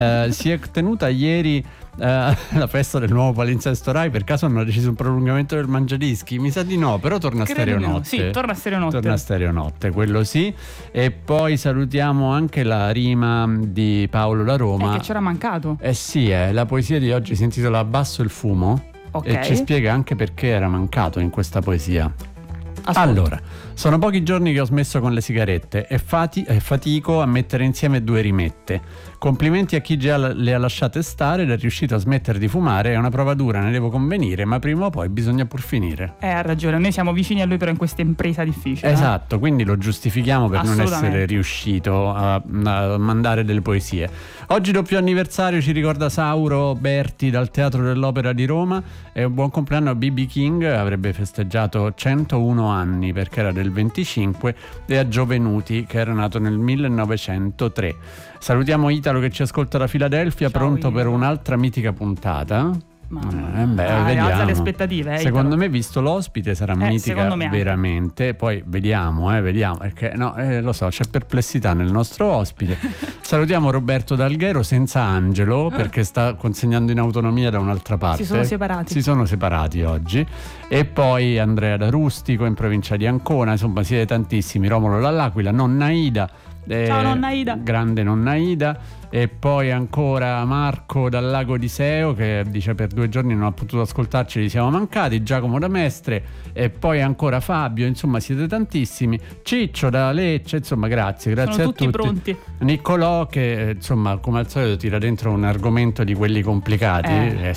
Si è tenuta ieri la festa del nuovo palinsesto Rai. Per caso hanno deciso un prolungamento del Mangiadischi? Mi sa di no, però torna a Stereonotte. No. Sì, torna a Stereonotte. Torna a Stereonotte, quello sì. E poi salutiamo anche la rima di Paolo La Roma. Che c'era mancato. Sì, la poesia di oggi si intitola Abbasso il fumo. Okay. E ci spiega anche perché era mancato in questa poesia. Ascolta. Allora, sono pochi giorni che ho smesso con le sigarette e fatico a mettere insieme due rimette. Complimenti a chi già le ha lasciate stare ed è riuscito a smettere di fumare. È una prova dura, ne devo convenire, ma prima o poi bisogna pur finire. Ha ragione, noi siamo vicini a lui però in questa impresa difficile. Esatto, quindi lo giustifichiamo per non essere riuscito a mandare delle poesie. Oggi doppio anniversario, ci ricorda Sauro Berti dal Teatro dell'Opera di Roma, e un buon compleanno a B.B. King, avrebbe festeggiato 101 anni perché era del 25, e a Giovenuti che era nato nel 1903. Salutiamo Italo che ci ascolta da Filadelfia. Ciao, pronto Italo. Per un'altra mitica puntata. Vediamo. Alza le aspettative. Secondo me, visto l'ospite, sarà mitica veramente. Poi vediamo, perché lo so, c'è perplessità nel nostro ospite. Salutiamo Roberto D'Alghero senza Angelo, perché sta consegnando in autonomia da un'altra parte. Si sono separati oggi. E poi Andrea da Rustico in provincia di Ancona. Insomma, siete tantissimi. Romolo dall'Aquila, nonna Ida. Ciao nonna Ida. Grande nonna Ida. E poi ancora Marco dal Lago di Seo che dice per 2 giorni non ha potuto ascoltarci, gli siamo mancati. Giacomo da Mestre. E poi ancora Fabio, insomma siete tantissimi. Ciccio da Lecce, insomma grazie sono a tutti. Pronti. Niccolò che insomma come al solito tira dentro un argomento di quelli complicati.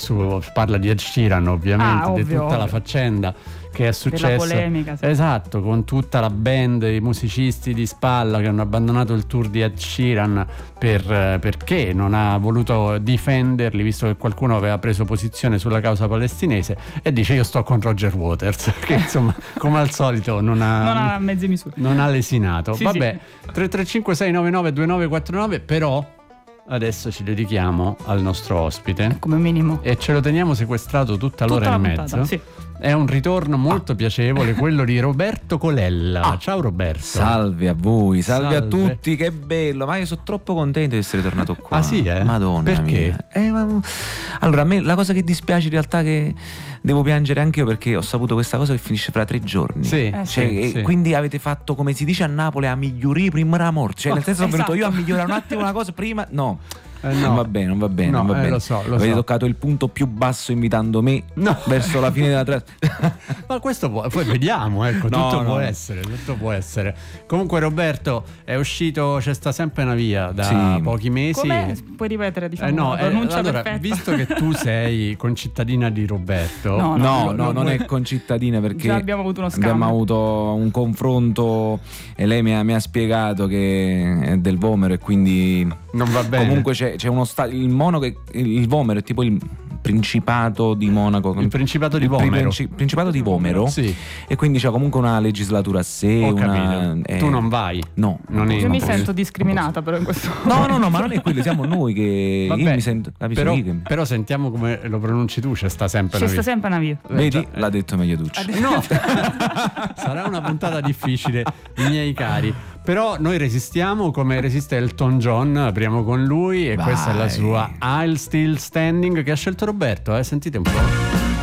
Parla di Ed Sheeran ovviamente, di tutta la faccenda che è successa, della polemica, sì. Esatto, con tutta la band, i musicisti di spalla che hanno abbandonato il tour di Ed Sheeran perché non ha voluto difenderli, visto che qualcuno aveva preso posizione sulla causa palestinese, e dice io sto con Roger Waters, che insomma come al solito non ha mezze misure, non ha lesinato. Sì, vabbè, 335 699 2949, però adesso ci dedichiamo al nostro ospite, come minimo, e ce lo teniamo sequestrato tutta l'ora e mezza. Sì. È un ritorno molto piacevole, quello di Roberto Colella. Ciao Roberto. Salve a voi, salve a tutti, che bello. Ma io sono troppo contento di essere tornato qua. Ah sì, Madonna perché? Mia. Allora, a me la cosa che dispiace in realtà è che devo piangere anche io, perché ho saputo questa cosa che finisce fra 3 giorni. Sì. Quindi avete fatto, come si dice a Napoli, a migliorare prima la morte. Cioè, nel senso, sono venuto io a migliorare un attimo una cosa prima. No. Non va bene. Lo so. Avete toccato il punto più basso invitando me verso la fine della ma questo poi vediamo, tutto può essere. Comunque Roberto è uscito, c'è sta sempre una via da pochi mesi. Come? Puoi ripetere la pronuncia allora, perfetta. Visto che tu sei concittadina di Roberto. No, non è concittadina, perché già abbiamo avuto uno scambio. Abbiamo avuto un confronto e lei mi ha spiegato che è del Vomero e quindi non va bene. Comunque c'è uno il Vomero è tipo il Principato di Monaco, il Principato di Vomero, Principato di Vomero, sì. E quindi c'è comunque una legislatura a sé. Tu non vai? No, io mi sento discriminata però in questo no, ma non è quello, siamo noi che vabbè, io mi sento, però sentiamo come lo pronunci tu. C'è sta sempre una via. Vedi, l'ha detto meglio Ducci. No. Sarà una puntata difficile, miei cari. Però noi resistiamo come resiste Elton John. Apriamo con lui e questa è la sua I'll Still Standing, che ha scelto Roberto, sentite un po'.